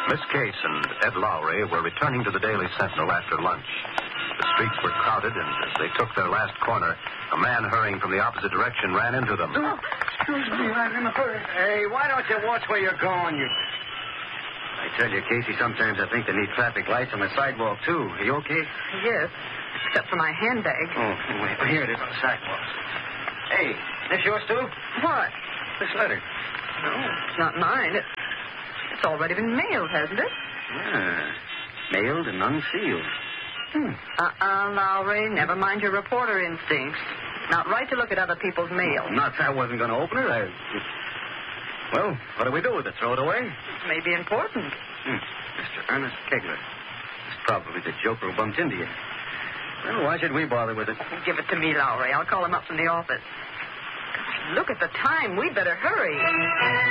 Miss Case and Ed Lowry were returning to the Daily Sentinel after lunch. The streets were crowded, and as they took their last corner, a man hurrying from the opposite direction ran into them. Oh, excuse me, I'm in a hurry. Hey, why don't you watch where you're going, you... I tell you, Casey, sometimes I think they need traffic lights on the sidewalk, too. Are you okay? Yes, except for my handbag. Oh, wait, here it is on the sidewalk. Hey, this yours, too? What? This letter. No, it's not mine. It's already been mailed, hasn't it? Yeah, mailed and unsealed. Lowry, never mind your reporter instincts. Not right to look at other people's mail. Not that I wasn't going to open it. Well, what do we do with it? Throw it away? It may be important. Mr. Ernest Kegler. It's probably the joker who bumped into you. Well, why should we bother with it? Give it to me, Lowry. I'll call him up from the office. Gosh, look at the time. We'd better hurry.